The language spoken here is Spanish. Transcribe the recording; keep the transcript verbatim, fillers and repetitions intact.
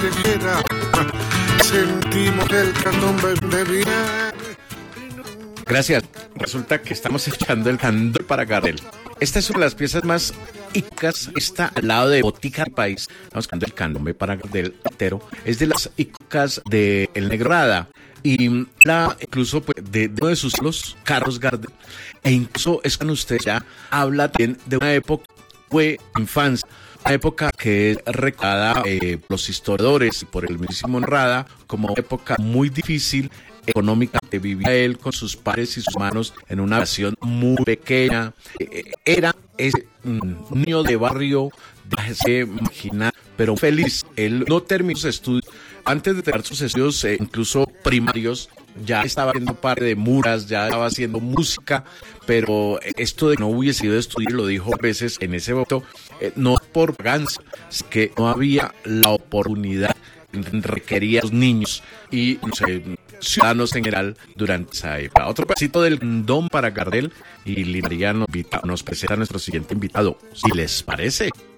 callejera, sentimos el candombe de bien. Gracias. Resulta que estamos echando el candombe para Gardel. Esta es una de las piezas más icónicas. Está al lado de Botica del País. Estamos echando el candombe para Gardel entero. Es de las icónicas de El Negro Rada. Y la, incluso pues, de, de uno de sus los Carlos Gardel. E incluso es cuando usted ya habla también de una época, fue infancia. Una época que es recordada eh, por los historiadores y por el mismo Rada como una época muy difícil económica, que vivía él con sus padres y sus hermanos en una nación muy pequeña. Eh, era ese mm, niño de barrio, de marginal, pero feliz. Él no terminó sus estudios. Antes de terminar sus estudios, eh, incluso primarios, ya estaba haciendo parte de muras, ya estaba haciendo música, pero esto de que no hubiese ido a estudiar, lo dijo a veces en ese voto, eh, no por vagancia, es que no había la oportunidad que requerían los niños y no sé, ciudadanos en general durante esa época. Otro pedacito del don para Gardel y Lina María nos, nos presenta a nuestro siguiente invitado, si les parece.